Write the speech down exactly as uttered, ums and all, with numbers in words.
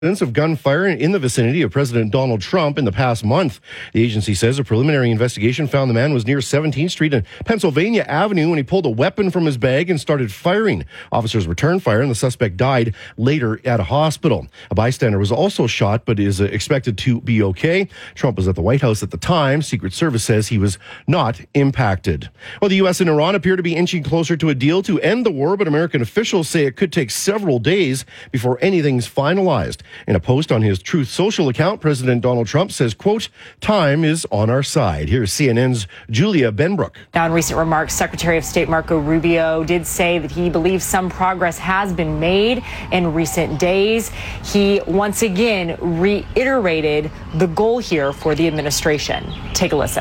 Evidence of gunfire in the vicinity of President Donald Trump in the past month. The agency says a preliminary investigation found the man was near seventeenth Street and Pennsylvania Avenue when he pulled a weapon from his bag and started firing. Officers returned fire and the suspect died later at a hospital. A bystander was also shot but is expected to be okay. Trump was at the White House at the time. Secret Service says he was not impacted. Well, the U S and Iran appear to be inching closer to a deal to end the war, but American officials say it could take several days before anything's finalized. In a post on his Truth Social account, President Donald Trump says, quote, time is on our side. Here's C N N's Julia Benbrook. Now, in recent remarks, Secretary of State Marco Rubio did say that he believes some progress has been made in recent days. He once again reiterated the goal here for the administration. Take a listen.